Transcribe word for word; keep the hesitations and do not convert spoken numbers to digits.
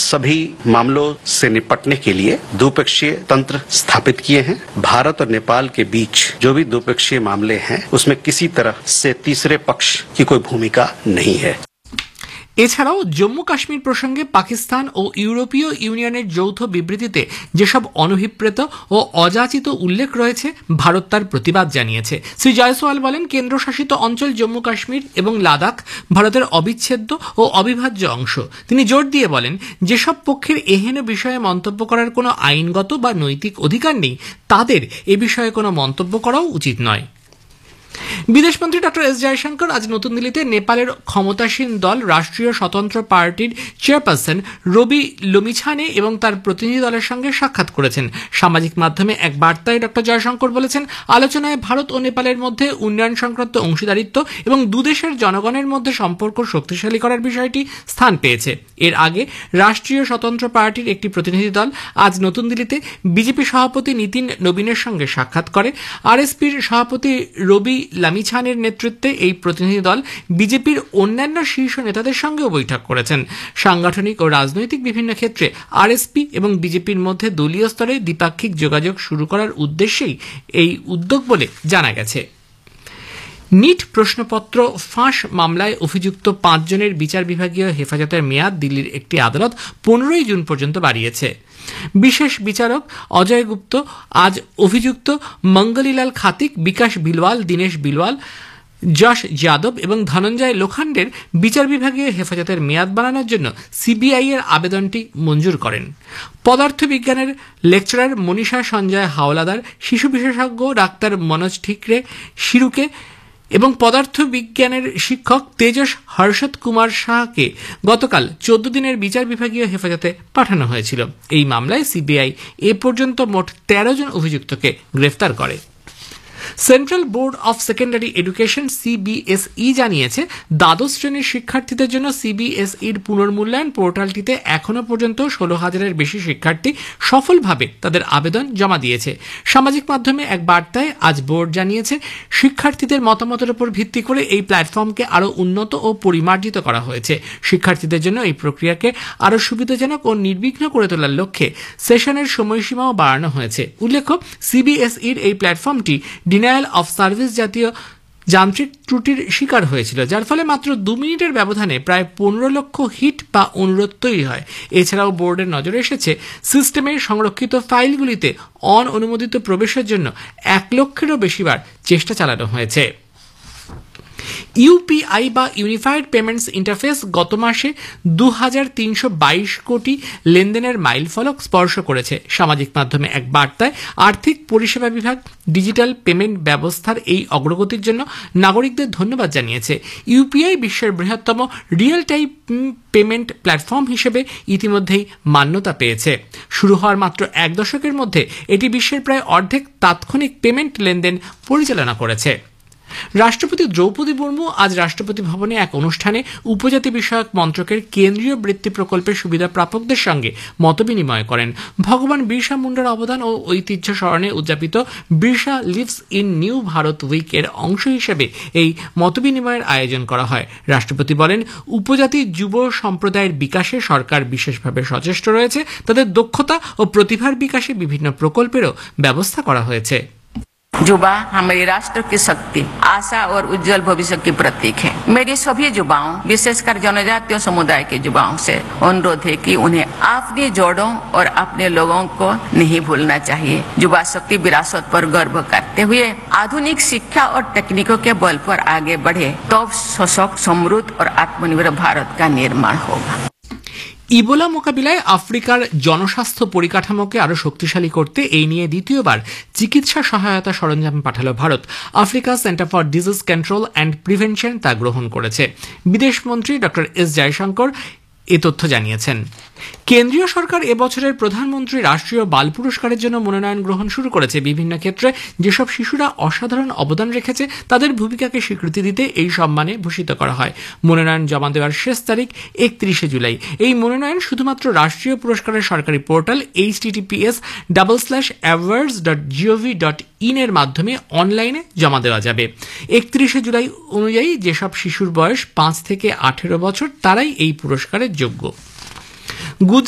सभी मामलों से निपटने के लिए द्विपक्षीय तंत्र स्थापित किए हैं। भारत और नेपाल के बीच जो भी द्विपक्षीय मामले हैं उसमें किसी तरह से तीसरे पक्ष की कोई भूमिका नहीं है। এছাড়াও জম্মু কাশ্মীর প্রসঙ্গে পাকিস্তান ও ইউরোপীয় ইউনিয়নের যৌথ বিবৃতিতে যেসব অনভিপ্রেত ও অযাচিত উল্লেখ রয়েছে ভারত তার প্রতিবাদ জানিয়েছে। শ্রী জয়সওয়াল বলেন, কেন্দ্রশাসিত অঞ্চল জম্মু কাশ্মীর এবং লাদাখ ভারতের অবিচ্ছেদ্য ও অবিভাজ্য অংশ। তিনি জোর দিয়ে বলেন, যেসব পক্ষের এহেন বিষয়ে মন্তব্য করার কোনো আইনগত বা নৈতিক অধিকার নেই তাদের এ বিষয়ে কোনো মন্তব্য করাও উচিত নয়। বিদেশমন্ত্রী ডক্টর এস জয়শঙ্কর আজ নতুন দিল্লিতে নেপালের ক্ষমতাসীন দল রাষ্ট্রীয় স্বতন্ত্র পার্টির চেয়ারপারসন রবি লুমিছানে এবং তার প্রতিনিধি দলের সঙ্গে সাক্ষাৎ করেছেন। সামাজিক মাধ্যমে এক বার্তায় ডক্টর জয়শঙ্কর বলেছেন, আলোচনায় ভারত ও নেপালের মধ্যে উন্নয়ন সংক্রান্ত অংশীদারিত্ব এবং দুদেশের জনগণের মধ্যে সম্পর্ক শক্তিশালী করার বিষয়টি স্থান পেয়েছে। এর আগে রাষ্ট্রীয় স্বতন্ত্র পার্টির একটি প্রতিনিধি দল আজ নতুন দিল্লিতে বিজেপি সভাপতি নীতিন নবীনের সঙ্গে সাক্ষাৎ করে। আরএসপির সভাপতি রবি লামিছানের নেতৃত্বে এই প্রতিনিধি দল বিজেপির অন্যান্য শীর্ষ নেতাদের সঙ্গেও বৈঠক করেছেন। সাংগঠনিক ও রাজনৈতিক বিভিন্ন ক্ষেত্রে আরএসপি এবং বিজেপির মধ্যে দলীয় স্তরে দ্বিপাক্ষিক যোগাযোগ শুরু করার উদ্দেশ্যেই এই উদ্যোগ বলে জানা গেছে। নিট প্রশ্নপত্র ফাঁস মামলায় অভিযুক্ত পাঁচজনের বিচার বিভাগীয় হেফাজতের মেয়াদ দিল্লির একটি আদালত পনেরোই জুন পর্যন্ত বাড়িয়েছে। বিশেষ বিচারক অজয় গুপ্ত আজ অভিযুক্ত মঙ্গলীলাল খাতিক, বিকাশ বিলওয়াল, দীনেশ বিলওয়াল, যশ যাদব এবং ধনঞ্জয় লোখান্ডের বিচার বিভাগীয় হেফাজতের মেয়াদ বাড়ানোর জন্য সিবিআই এর আবেদনটি মঞ্জুর করেন। পদার্থবিজ্ঞানের লেকচারার মনীষা সঞ্জয় হাওলাদার, শিশু বিশেষজ্ঞ ডাক্তার মনোজ ঠিকরে শিরুকে এবং পদার্থবিজ্ঞানের শিক্ষক তেজস হর্ষদ কুমার শাহকে গতকাল চোদ্দ দিনের বিচার বিভাগীয় হেফাজতে পাঠানো হয়েছিল। এই মামলায় সিবিআই এ পর্যন্ত মোট তেরো জন অভিযুক্তকে গ্রেফতার করে। Central board of secondary education CBSE জানিয়েছে, দ্বাদশ শ্রেণীর শিক্ষার্থীদের জন্য সিবিএসইর পুনর্মূল্যায়ন পোর্টালটিতে এখনো পর্যন্ত ষোলো হাজারের বেশি শিক্ষার্থী সফলভাবে তাদের আবেদন জমা দিয়েছে। সামাজিক মাধ্যমে এক বার্তায় আজ বোর্ড জানিয়েছে, শিক্ষার্থীদের মতামতের উপর ভিত্তি করে এই প্ল্যাটফর্মকে আরও উন্নত ও পরিমার্জিত করা হয়েছে। শিক্ষার্থীদের জন্য এই প্রক্রিয়াকে আরও সুবিধাজনক ও নির্বিঘ্ন করে তোলার লক্ষ্যে সেশনের সময়সীমাও বাড়ানো হয়েছে। উল্লেখ্য, সিবিএসইর এই প্ল্যাটফর্মটি ডিনায়াল অফ সার্ভিস জাতীয় যান্ত্রিক ত্রুটির শিকার হয়েছিল, যার ফলে মাত্র দু মিনিটের ব্যবধানে প্রায় পনেরো লক্ষ হিট বা অনুরোধ তৈরি হয়। এছাড়াও বোর্ডের নজরে এসেছে, সিস্টেমে সংরক্ষিত ফাইলগুলিতে অন অনুমোদিত প্রবেশের জন্য এক লক্ষেরও বেশিবার চেষ্টা চালানো হয়েছে। ইউপিআই বা ইউনিফাইড পেমেন্টস ইন্টারফেস গত মাসে দু হাজার তিনশো বাইশ কোটি লেনদেনের মাইলফলক স্পর্শ করেছে। সামাজিক মাধ্যমে এক বার্তায় আর্থিক পরিষেবা বিভাগ ডিজিটাল পেমেন্ট ব্যবস্থার এই অগ্রগতির জন্য নাগরিকদের ধন্যবাদ জানিয়েছে। ইউপিআই বিশ্বের বৃহত্তম রিয়েল টাইম পেমেন্ট প্ল্যাটফর্ম হিসেবে ইতিমধ্যেই মান্যতা পেয়েছে। শুরু হওয়ার মাত্র এক দশকের মধ্যে এটি বিশ্বের প্রায় অর্ধেক তাৎক্ষণিক পেমেন্ট লেনদেন পরিচালনা করেছে। রাষ্ট্রপতি দ্রৌপদী মুর্মু আজ রাষ্ট্রপতি ভবনে এক অনুষ্ঠানে উপজাতি বিষয়ক মন্ত্রকের কেন্দ্রীয় বৃত্তি প্রকল্পের সুবিধা প্রাপকদের সঙ্গে মতবিনিময় করেন। ভগবান বিরসা মুন্ডার অবদান ও ঐতিহ্য স্মরণে উদযাপিত Birsa lives in new Bharat week এর অংশ হিসেবে এই মতবিনিময়ের আয়োজন করা হয়। রাষ্ট্রপতি বলেন, উপজাতি যুব সম্প্রদায়ের বিকাশে সরকার বিশেষভাবে সচেষ্ট রয়েছে। তাদের দক্ষতা ও প্রতিভার বিকাশে বিভিন্ন প্রকল্পেরও ব্যবস্থা করা হয়েছে। युवा हमारे राष्ट्र की शक्ति, आशा और उज्जवल भविष्य की प्रतीक है। मेरी सभी युवाओं, विशेषकर जनजातीय समुदाय के युवाओं से अनुरोध है कि उन्हें अपनी जड़ों और अपने लोगों को नहीं भूलना चाहिए। युवा शक्ति विरासत पर गर्व करते हुए आधुनिक शिक्षा और तकनीकों के बल पर आगे बढ़े, तब सशक्त, समृद्ध और आत्मनिर्भर भारत का निर्माण होगा। ইবোলা মোকাবিলায় আফ্রিকার জনস্বাস্থ্য পরিকাঠামোকে আরও শক্তিশালী করতে এই নিয়ে দ্বিতীয়বার চিকিৎসা সহায়তা সরঞ্জাম পাঠালো Bharat. Africa centre for disease control and prevention তা গ্রহণ করেছে। বিদেশমন্ত্রী ডক্টর এস জয়শঙ্কর এ তথ্য জানিয়েছেন। কেন্দ্রীয় সরকার এবছরের প্রধানমন্ত্রী রাষ্ট্রীয় বাল পুরস্কারের জন্য মনোনয়ন গ্রহণ শুরু করেছে। বিভিন্ন ক্ষেত্রে যেসব শিশুরা অসাধারণ অবদান রেখেছে তাদের ভূমিকাকে স্বীকৃতি দিতে এই সম্মানে ভূষিত করা হয়। মনোনয়ন জমা দেওয়ার শেষ তারিখ একত্রিশে জুলাই। এই মনোনয়ন শুধুমাত্র রাষ্ট্রীয় পুরস্কারের সরকারি portal H TTPS double slash awards dot gov dot in এর মাধ্যমে অনলাইনে জমা দেওয়া যাবে। একত্রিশে জুলাই অনুযায়ী যেসব শিশুর বয়স পাঁচ থেকে আঠেরো বছর তারাই এই পুরস্কারের যোগ্য।